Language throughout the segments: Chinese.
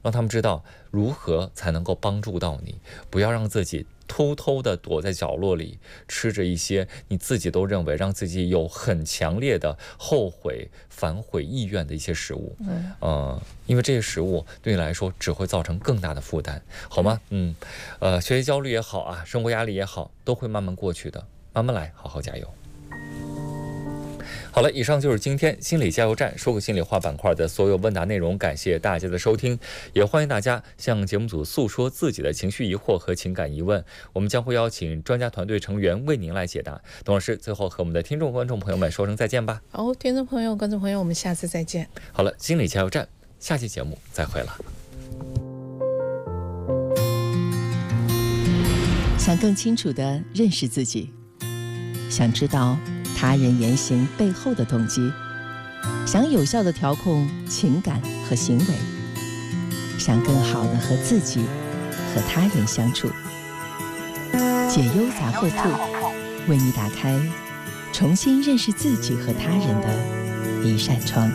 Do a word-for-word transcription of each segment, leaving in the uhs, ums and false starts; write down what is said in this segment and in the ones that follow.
让他们知道如何才能够帮助到你，不要让自己偷偷的躲在角落里，吃着一些你自己都认为让自己有很强烈的后悔、反悔意愿的一些食物。嗯，呃，因为这些食物对你来说只会造成更大的负担，好吗？嗯，呃，学习焦虑也好啊，生活压力也好，都会慢慢过去的，慢慢来，好好加油。好了，以上就是今天心理加油站说个心里话板块的所有问答内容，感谢大家的收听，也欢迎大家向节目组诉说自己的情绪疑惑和情感疑问，我们将会邀请专家团队成员为您来解答。董老师最后和我们的听众观众朋友们说声再见吧。 好，听众朋友观众朋友，我们下次再见。 好了，心理加油站下期节目再会了。 想更清楚地认识自己，想知道他人言行背后的动机，想有效地调控情感和行为，想更好地和自己和他人相处。解忧杂货铺为你打开重新认识自己和他人的一扇窗。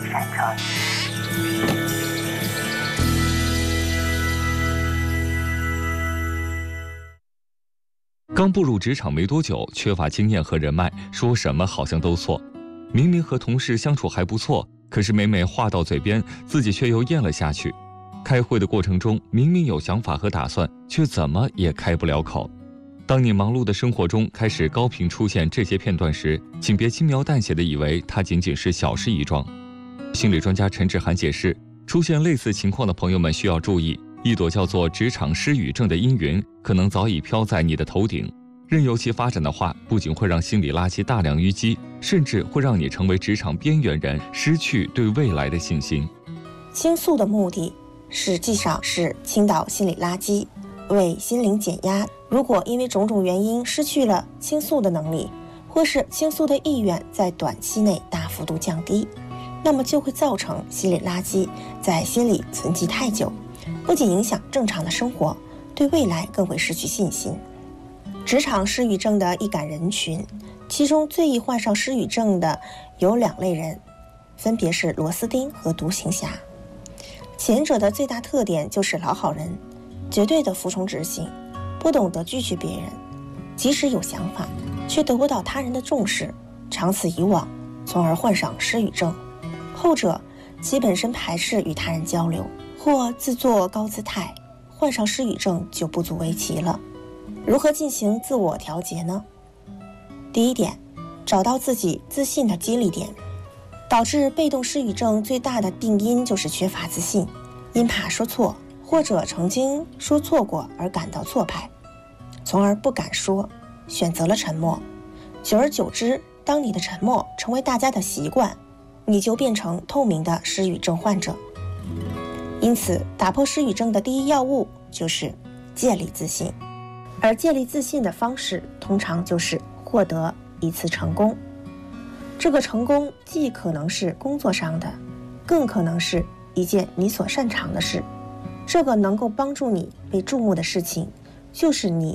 刚步入职场没多久，缺乏经验和人脉，说什么好像都错。明明和同事相处还不错，可是每每话到嘴边，自己却又咽了下去。开会的过程中，明明有想法和打算，却怎么也开不了口。当你忙碌的生活中开始高频出现这些片段时，请别轻描淡写地以为它仅仅是小事一桩。心理专家陈志涵解释，出现类似情况的朋友们需要注意，一朵叫做职场失语症的阴云可能早已飘在你的头顶，任由其发展的话，不仅会让心里拉起大量淤积，甚至会让你成为职场边缘人，失去对未来的信心。 倾诉的目的实际上是倾倒心理垃圾，为心灵减压。如果因为种种原因失去了倾诉的能力，或是倾诉的意愿在短期内大幅度降低，那么就会造成心理垃圾在心里存积太久，不仅影响正常的生活，对未来更会失去信心。职场失语症的易感人群，其中最易患上失语症的有两类人，分别是螺丝钉和独行侠。前者的最大特点就是老好人，绝对的服从执行，不懂得拒绝别人，即使有想法却得不到他人的重视，长此以往，从而患上失语症。后者其本身排斥与他人交流，或自作高姿态，患上失语症就不足为奇了。如何进行自我调节呢？第一点，找到自己自信的激励点。导致被动失语症最大的病因就是缺乏自信，因怕说错，或者曾经说错过而感到挫败，从而不敢说，选择了沉默。久而久之，当你的沉默成为大家的习惯，你就变成透明的失语症患者。因此，打破失语症的第一要务就是建立自信，而建立自信的方式通常就是获得一次成功。这个成功既可能是工作上的，更可能是一件你所擅长的事。这个能够帮助你被注目的事情，就是你